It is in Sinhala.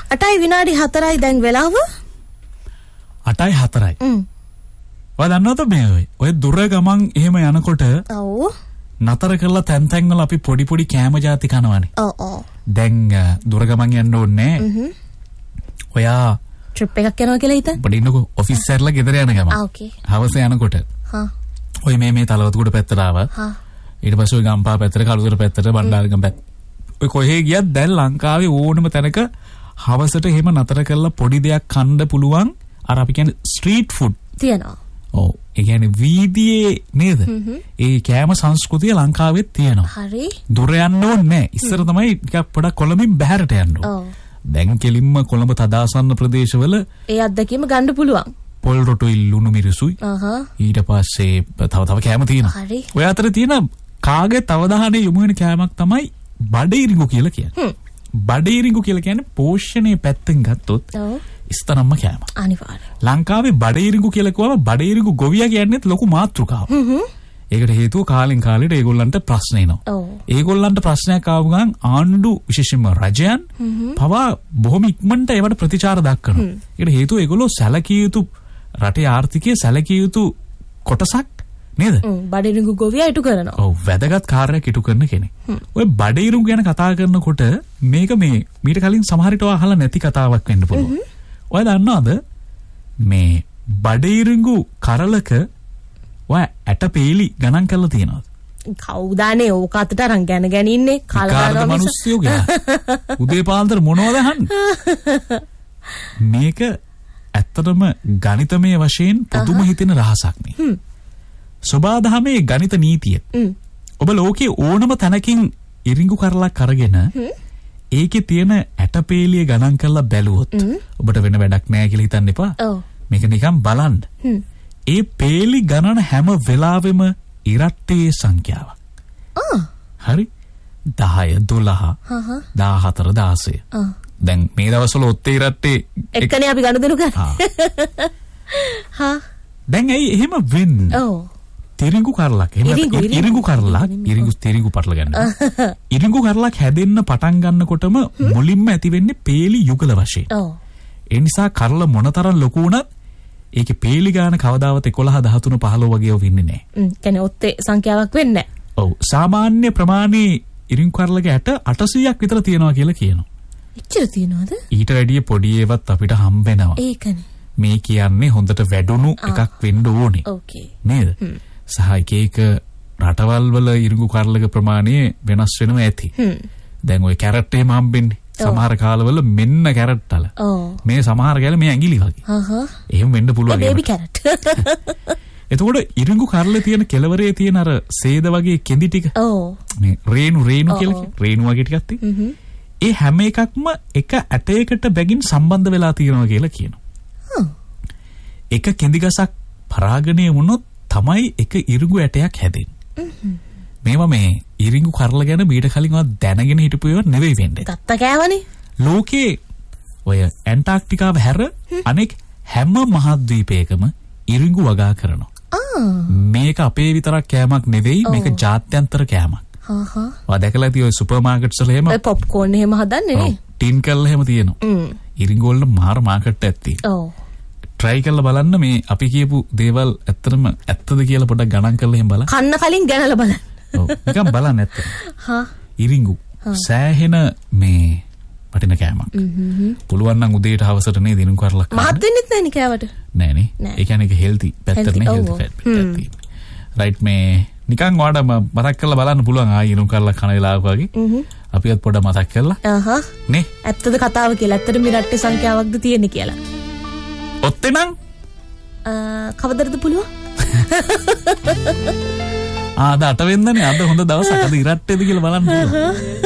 8යි විනාඩි 4යි දැන් වෙලාව 8යි 4යි. ඔය දන්නවද මේ ඔය දුර ගමන් එහෙම යනකොට ඔව් නතර කරලා තැන් තැන් වල අපි පොඩි පොඩි කෑම ಜಾති කනවනේ. ඔව් දැන් දුර ගමන් යන්න ඕනේ. ඔයා ට්‍රිප් එකක් යනවා කියලා හිතන්න. පොඩින්නකෝ ඔෆිස් එකටලා ගෙදර යන ගමන්. ඕකේ. හවස යනකොට. ඔය මේ තලවතුගුඩ පැත්තට ආවා. ඊට පස්සේ ඔය ගම්පහ පැත්තට කළුතර පැත්තට බණ්ඩාරගම පැත්ත. ඔය කොහේ ගියත් දැන් ලංකාවේ ඕනම තැනක හවසට එහෙම නතර කරලා පොඩි දෙයක් කන්න පුළුවන් අර අපි කියන්නේ ස්ට්‍රීට් ෆුඩ් තියෙනවා. ඔව් ඒ කියන්නේ වීදියේ නේද? ඒ කෑම සංස්කෘතිය ලංකාවෙත් තියෙනවා. හරි. දුර යන්න ඕනේ නැහැ. ඉස්සර තමයි ටිකක් පොඩක් කොළඹින් බැහැරට යන්න ඕනේ. දැන් කෙලින්ම කොළඹ තදාසන්න ප්‍රදේශවල ඒ අත්දැකීම ගන්න පුළුවන්. පොල් රොටුයි ලුණු මිරිසුයි. ඊට පස්සේ තව කෑම තියෙනවා. හරි. ඔය අතර තියෙන කාගේ අවධානය යොමු වෙන කෑමක් තමයි බඩේරිඟු කියලා කියන්නේ. බඩේරිඟු කියලා කියන්නේ පෝෂණයේ පැත්තෙන් ගත්තොත් ඉස්තරම්ම කෑම. අනිවාර්යයෙන්. ලංකාවේ බඩේරිඟු කියලා කිව්වම බඩේරිඟු ගොවියා කියන්නේත් ලොකු මාතෘකාවක්. ඒකට හේතුව කාලෙන් කාලෙට ඒගොල්ලන්ට ප්‍රශ්න එනවා. ඒගොල්ලන්ට ප්‍රශ්නයක් ආව ගමන් ආණ්ඩු විශේෂයෙන්ම රජයන් පවා බොහොම ඉක්මනට ඒවට ප්‍රතිචාර දක්වනවා. ඒකට හේතුව ඒගොල්ලෝ සැලකිය යුතු රටේ ආර්ථිකයේ සැලකිය යුතු කොටසක් නේද? බඩේරිඟු ගොවියා ඉටු කරනවා. ඔව් වැදගත් කාර්යයක් ඉටු කරන කෙනෙක්. ඔය බඩේරිඟු ගැන කතා කරනකොට මේක මීට කලින් සමහර විට අහලා නැති කතාවක් වෙන්න පුළුවන්. ඔය දන්නවද මේ බඩේරිඟු කරලක ඔය ඇටපේලි ගණන් කරලා තියෙනවද? කවුදානේ ඕක අතට අරන් ගැන ඉන්නේ කාලදාන මිනිස්සුયો ගෑ. උදේ පාන්දර මොනවද අහන්නේ? මේක ඇත්තටම ගණිතමය වශයෙන් පුදුම හිතෙන රහසක් නේ. සබාදහමේ ගණිත නීතිය. ඔබ ලෝකේ ඕනම තැනකින් ඉරිඟු කරලක් අරගෙන ඒකේ තියෙන ඇටපේලිය ගණන් කරලා බැලුවොත් ඔබට වෙන වැඩක් නැහැ කියලා හිතන්න එපා. මේක නිකන් බලන්න. ඒ පේලි ගණන හැම වෙලාවෙම ඉරට්ටේ සංඛ්‍යාවක්. හරි 10 12 14 16. දැන් මේ දවස්වල ඔත්තේ ඉරට්ටේ එක්කනේ අපි ගනුදෙනු කරන්නේ. දැන් ඇයි එහෙම වෙන්නේ? තිරිඟු කරලක් ඉරිඟු කරලක් තිරිඟු පටල ගන්න. ඉරිඟු කරලක් හැදෙන්න පටන් ගන්නකොටම මුලින්ම ඇති වෙන්නේ පේලි යුගල වශයෙන්. ඒ නිසා කරල මොනතරම් ලොකු වුණත් ඒකේ පේලි ගාන කවදාවත් 11 13 15 වගේ වෙන්නේ නැහැ. කියන්නේ ඔත්තේ සංඛ්‍යාවක් වෙන්නේ නැහැ. ඔව් සාමාන්‍ය ප්‍රමාණයේ ඉරිඟු කරලක 800ක් විතර තියෙනවා කියලා කියනවා. එච්චර තියෙනවද? ඊට වැඩිය පොඩි ඒවත් අපිට හම්බ වෙනවා. ඒකනේ. මේ කියන්නේ හොඳට වැඩුණු එකක් වෙන්න ඕනේ. ඕකේ. නේද? සහ එක රටවල් වල ඉරිඟු කරලක ප්‍රමාණය වෙනස් වෙනවා ඇති. දැන් ওই කැරට් එහෙම හම්බෙන්නේ. සමහර කාලවල මෙන්න කැරට් වල. මේ සමහර කාලේ මේ ඇඟිලි වගේ. එහෙම වෙන්න පුළුවන්. Baby carrot. එතකොට ඉරිඟු කරලේ තියෙන කෙලවරේ තියෙන අර සේද වගේ කෙඳි ටික. මේ රේණු කියලා රේණු වගේ ටිකක් තියෙන්නේ. ඒ හැම එකක්ම එක ඇටයකට බැගින් සම්බන්ධ වෙලා තියෙනවා කියලා කියනවා. එක කෙඳි ගසක් පරාගණය වුණොත් තමයි එක ඉරිඟු ඇටයක් හැදෙන්නේ. මේවා මේ ඉරිඟු කරල ගැන මීට කලින් දැනගෙන හිටපු ඒවා නෙවෙයි වෙන්නේ. තත්ත කෑවනේ. ලෝකේ ඔය ඇන්ටාර්ක්ටිකාව හැර අනෙක් හැම මහද්වීපයකම ඉරිඟු වගා කරනවා. මේක අපේ විතරක් කෑමක් නෙවෙයි මේක ජාත්‍යන්තර කෑමක්. ඔය දැකලා තියෙයි සුපර් මාකට්ස් වල එහෙම පොප්කෝර්න් එහෙම හදන්නේ නේ. ටින් කරලා එහෙම තියෙනවා. ඉරිඟු වල මාර මාකට් එකක් තියෙනවා. try කරලා බලන්න මේ අපි කියපු දේවල් ඇත්තටම ඇත්තද කියලා පොඩ්ඩක් ගණන් කරලා එහෙම බලන්න. කන්න කලින් ගණනලා බලන්න. ඔව් නිකන් බලන්න ඇත්තට. ඉරිඟු සෑහෙන මේ වටින කෑමක්. පුළුවන් නම් උදේට හවසට නේ දිනු කරලා කන්න. මහත් වෙන්නෙත් නැහැ නේ කෑවට. නෑ නේ. ඒ කියන්නේ ඒක හෙල්ති පැත්තට නේ හෙල්ති ෆැට් පැත්තට. රයිට් මේ නිකන් ඔයාලට මතක් කරලා බලන්න පුළුවන් ආයෙ දිනු කරලා කන වෙලාවක වගේ. අපිවත් පොඩ්ඩක් මතක් කරලා. නේ. ඇත්තද කතාව කියලා. ඇත්තට මිරට්ටේ සංඛ්‍යාවක්ද තියෙන්නේ කියලා. ඔත්තේ නම් කවදද පුළුවන්? අද 8 වෙනිදානේ අද හොඳ දවසක් අද ඉරට්ටේද කියලා බලන්න පුළුවන්.